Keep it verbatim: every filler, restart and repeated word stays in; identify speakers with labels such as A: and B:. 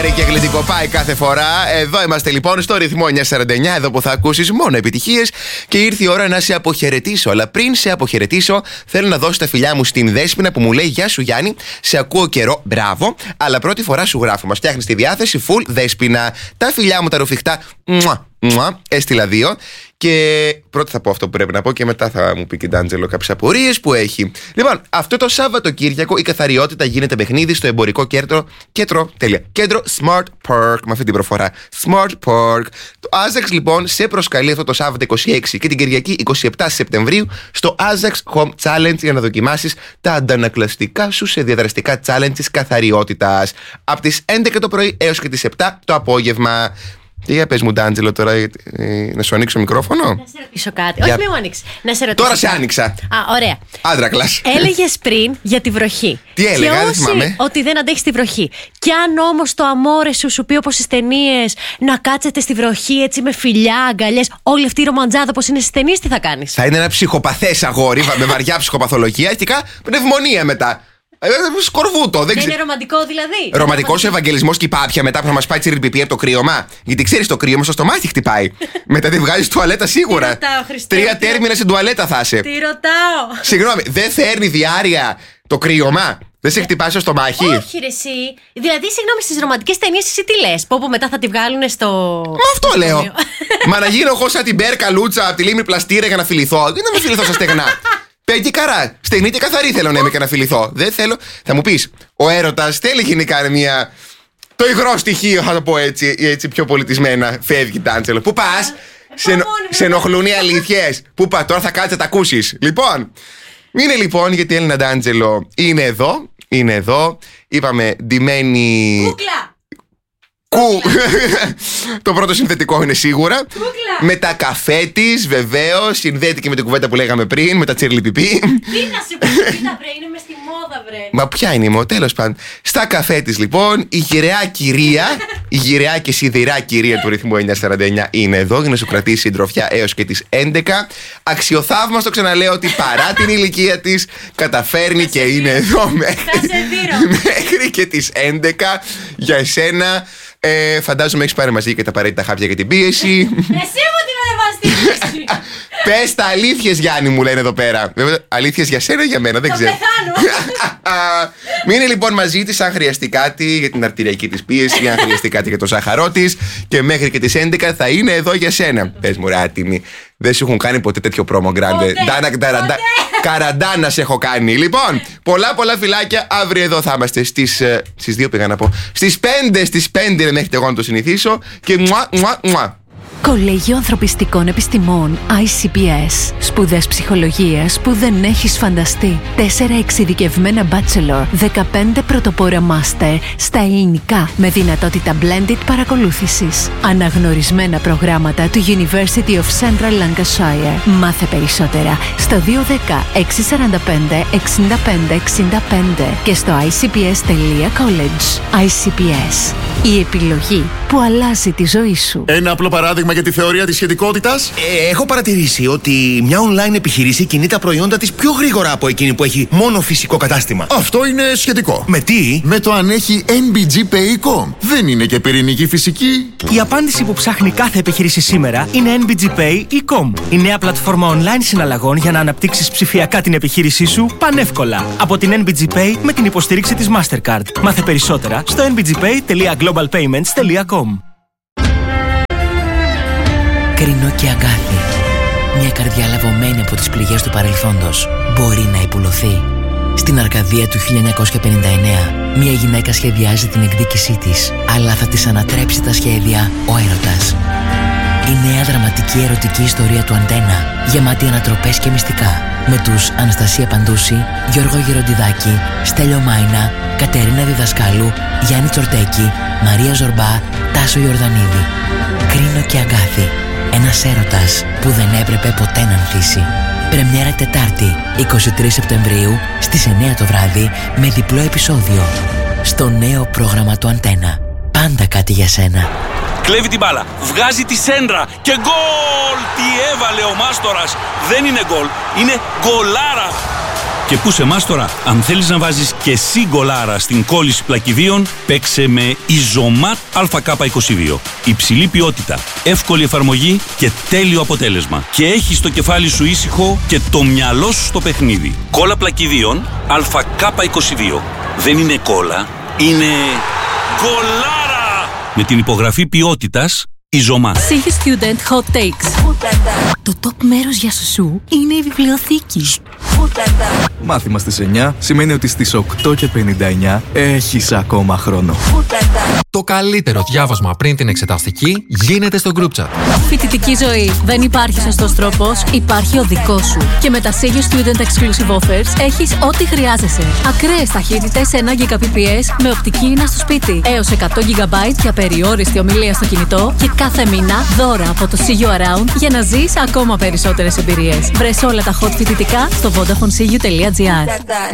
A: Και γλυντικό πάει κάθε φορά. Εδώ είμαστε λοιπόν στο ρυθμό εννιακόσια σαράντα εννιά, εδώ που θα ακούσεις μόνο επιτυχίες. Και ήρθε η ώρα να σε αποχαιρετήσω. Αλλά πριν σε αποχαιρετήσω, θέλω να δώσω τα φιλιά μου στην Δέσποινα που μου λέει: Γεια σου Γιάννη, σε ακούω καιρό. Μπράβο, αλλά πρώτη φορά σου γράφω. Μας φτιάχνεις τη διάθεση, full Δέσποινα. Τα φιλιά μου τα ρουφιχτά. Μουα, μουα, έστειλα δύο. Και πρώτα θα πω αυτό που πρέπει να πω και μετά θα μου πει και η Ντάντζελο κάποιες απορίες που έχει. Λοιπόν, αυτό το Σαββατοκύριακο η καθαριότητα γίνεται παιχνίδι στο εμπορικό κέντρο. Κέντρο, τέλεια. Κέντρο Smart Park, με αυτή την προφορά. Smart Park. Το Ajax λοιπόν σε προσκαλεί αυτό το Σάββατο είκοσι έξι και την Κυριακή είκοσι επτά Σεπτεμβρίου στο Ajax Home Challenge για να δοκιμάσεις τα αντανακλαστικά σου σε διαδραστικά challenges καθαριότητας. Από τις έντεκα το πρωί έως και τις επτά το απόγευμα. Και για πες μου, Ντάντζελο, τώρα ε, ε, να σου ανοίξω μικρόφωνο.
B: Να σε ρωτήσω κάτι. Για... Όχι, μην μου ανοίξει. Να σε ρωτήσω.
A: Τώρα σε άνοιξα.
B: Α, ωραία.
A: Άντρακλας.
B: Έλεγες πριν για τη βροχή.
A: Τι έλεγα,
B: και
A: δεν θυμάμαι.
B: Ότι δεν αντέχεις τη βροχή. Κι αν όμως το αμόρε σου σου πει όπως στις ταινίες να κάτσετε στη βροχή έτσι με φιλιά, αγκαλιές, όλη αυτή η ρομαντζάδα όπως είναι στις ταινίες, τι θα κάνεις?
A: Θα είναι ένα ψυχοπαθές αγόρι με βαριά ψυχοπαθολογία, αρχικά πνευμονία μετά. Σκορβούτο, δεν,
B: δεν
A: ξε...
B: είναι ρομαντικό δηλαδή.
A: Ρομαντικός Ευαγγελισμός και η πάπια μετά που θα μας πάει τσιριπιπί από το κρύωμα. Γιατί ξέρεις, το κρύωμα στο στομάχι χτυπάει. Μετά τη βγάζεις τουαλέτα σίγουρα.
B: Τι ρωτάω, Χριστέ,
A: Τρία τέρμινα στην τουαλέτα θα είσαι.
B: Τι ρωτάω.
A: Συγγνώμη, δεν φέρνει διάρκεια το κρύωμα? Δεν σε χτυπάει στο στομάχι?
B: Όχι, ρε εσύ. Δηλαδή, συγγνώμη, στις ρομαντικές ταινίες εσύ τι λες? Πω πω μετά θα τη βγάλουν στο.
A: Μα αυτό λέω. Μα να γίνω εγώ σαν την Μπέρκα Λούτσα από τη λίμνη Πλαστήρα για να φιληθώ. Δεν να με φιληθώ στα στεγνά. Πέγγι καρά. Στεγνή και καθαρή θέλω να είμαι και να φιληθώ. Δεν θέλω. Θα μου πεις, ο έρωτας θέλει γενικά μια. Το υγρό στοιχείο, θα το πω έτσι, έτσι πιο πολιτισμένα. Φεύγει, Ντάντζελο. Πού πας? Σε, σε ενοχλούν οι αλήθειες. Πού πας? Τώρα θα κάτσεις να τα ακούσεις. Λοιπόν, είναι λοιπόν γιατί η Έλληνα Ντάντζελο είναι εδώ. Είναι εδώ. Είπαμε ντυμένη.
B: Κούκλα!
A: Κου. Το πρώτο συνθετικό είναι σίγουρα.
B: Κούκλα.
A: Με τα καφέ της, βεβαίως. Συνδέεται και με την κουβέντα που λέγαμε πριν, με τα τσιρλιπιπί.
B: Τι να σου πω, κοίτα βρε, είναι μες στη μόδα βρε.
A: Μα ποια είναι η μόδα, τέλος πάντων. Στα καφέ της λοιπόν, η γυραιά κυρία, η γυραιά και σιδηρά κυρία του ρυθμού εννιακόσια σαράντα εννιά είναι εδώ για να σου κρατήσει συντροφιά έως και τις έντεκα. Αξιοθαύμαστο, ξαναλέω, ότι παρά την ηλικία της καταφέρνει και είναι εδώ μέχρι, μέχρι και τις έντεκα για εσένα. Ε, φαντάζομαι έχεις πάρει μαζί και τα απαραίτητα χάπια για την πίεση.
B: Εσύ μου την ανεβαστή.
A: Πες τα αλήθειες, Γιάννη, μου λένε εδώ πέρα. Βέβαια, αλήθειες για σένα ή για μένα, δεν ξέρω. Μείνε λοιπόν μαζί της αν χρειαστεί κάτι για την αρτηριακή της πίεση, αν χρειαστεί κάτι για το ζάχαρό της. Και μέχρι και τις έντεκα θα είναι εδώ για σένα. Πες μου, ρε άτιμη, δεν σου έχουν κάνει ποτέ τέτοιο πρόμο γκράντε. Καραντάνα σε έχω κάνει. Λοιπόν, πολλά πολλά φιλάκια. Αύριο εδώ θα είμαστε στις, στις δύο πήγα να πω. Στις πέντε, στις πέντε μέχρι εγώ να το συνηθίσω. Και μουα, μουα, μουα.
C: Κολέγιο Ανθρωπιστικών Επιστημών άι σι πι ες. Σπουδές ψυχολογίας που δεν έχεις φανταστεί. Τέσσερα εξειδικευμένα bachelor, δεκαπέντε πρωτοπόρα master στα ελληνικά με δυνατότητα blended παρακολούθησης. Αναγνωρισμένα προγράμματα του University of Central Lancashire. Μάθε περισσότερα στο δύο ένα μηδέν έξι τέσσερα πέντε έξι πέντε έξι πέντε και στο άι σι πι ες τελεία college. άι σι πι ες. Η επιλογή που αλλάζει τη ζωή σου.
D: Ένα απλό παράδειγμα για τη θεωρία της σχετικότητας.
E: Ε, έχω παρατηρήσει ότι μια online επιχείρηση κινεί τα προϊόντα της πιο γρήγορα από εκείνη που έχει μόνο φυσικό κατάστημα.
D: Αυτό είναι σχετικό.
E: Με τι?
D: Με το αν έχει εν μπι τζι Pay τελεία com. Δεν είναι και πυρηνική φυσική.
F: Η απάντηση που ψάχνει κάθε επιχείρηση σήμερα είναι εν μπι τζι Pay τελεία com. Η νέα πλατφόρμα online συναλλαγών για να αναπτύξεις ψηφιακά την επιχείρησή σου πανεύκολα. Από την εν μπι τζι Pay με την υποστήριξη της Mastercard. Μάθε περισσότερα στο εν μπι τζι pay τελεία global payments τελεία com.
G: Κρίνο και Αγκάθι. Μια καρδιά λαβωμένη από τις πληγές του παρελθόντος μπορεί να υπουλωθεί. Στην Αρκαδία του χίλια εννιακόσια πενήντα εννέα, μια γυναίκα σχεδιάζει την εκδίκησή της, αλλά θα της ανατρέψει τα σχέδια ο έρωτας. Η νέα δραματική ερωτική ιστορία του Αντένα, γεμάτη ανατροπές και μυστικά, με τους Αναστασία Παντούση, Γιώργο Γεροντιδάκη, Στέλιο Μάινα, Κατερίνα Διδασκάλου, Γιάννη Τσορτέκη, Μαρία Ζορμπά, Τάσο Ιορδανίδη. Κρίνο και Αγκάθι. Ένας έρωτας που δεν έπρεπε ποτέ να ανθίσει. Πρεμιέρα Τετάρτη, εικοστή τρίτη Σεπτεμβρίου, στις εννέα το βράδυ, με διπλό επεισόδιο. Στο νέο πρόγραμμα του Αντένα. Πάντα κάτι για σένα.
H: Κλέβει την μπάλα, βγάζει τη σέντρα και γκολ! Τι έβαλε ο Μάστορας! Δεν είναι γκολ, είναι γκολάρα! Και πού σε εμάς τώρα, αν θέλεις να βάζεις και εσύ γκολάρα στην κόλληση πλακιδίων, παίξε με Ιζωμάτ Α Κ είκοσι δύο. Υψηλή ποιότητα, εύκολη εφαρμογή και τέλειο αποτέλεσμα. Και έχεις το κεφάλι σου ήσυχο και το μυαλό σου στο παιχνίδι. Κόλλα πλακιδίων Α Κ είκοσι δύο. Δεν είναι κόλλα, είναι γκολάρα! Με την υπογραφή ποιότητας Ιζωμάτ.
C: Siggy Student Hot Takes. Το top μέρος για σουσού είναι η βιβλιοθήκη.
I: Μάθημα στις εννιά σημαίνει ότι στις οκτώ και πενήντα εννιά έχεις ακόμα χρόνο.
J: Το καλύτερο διάβασμα πριν την εξεταστική γίνεται στο group chat.
C: Φοιτητική ζωή. Δεν υπάρχει σωστός τρόπος, υπάρχει ο δικός σου. Και με τα Siggy Student Exclusive Offers έχεις ό,τι χρειάζεσαι. Ακραίες ταχύτητες ένα Gbps με οπτική ίνα στο σπίτι. Έως εκατό τζι μπι για περιόριστη ομιλία στο κινητό. Και κάθε μήνα δώρα από το See You Around για να ζεις ακόμα περισσότερες εμπειρίες. Βρες όλα τα hot φοιτητικά στο vodafone c u τελεία g r.